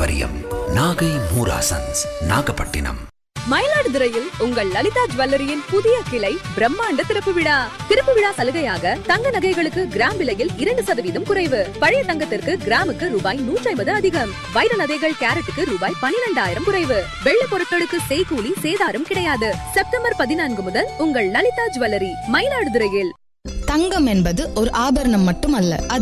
பாரம்பரியம். நாகை மூராசன்ஸ், நாகப்பட்டினம். மயிலாடுதுறையில் உங்கள் லலிதா ஜுவல்லரியின் புதிய கிளை பிரம்மாண்ட திறப்பு விழா. திறப்பு விழா சலுகையாக தங்க நகைகளுக்கு கிராம் விலையில் 2% குறைவு. பழைய தங்கத்திற்கு கிராமுக்கு ரூபாய் 150 அதிகம். வைர நகைகள் கேரட்டுக்கு ரூபாய் 12,000 குறைவு. வெள்ளி பொருட்களுக்கு செய்கூலி சேதாரம் கிடையாது. செப்டம்பர் 14 முதல் உங்கள் லலிதா ஜுவல்லரி மயிலாடுதுறையில். தங்கம் என்பது ஒரு ஆபரணம் மட்டுமல்ல,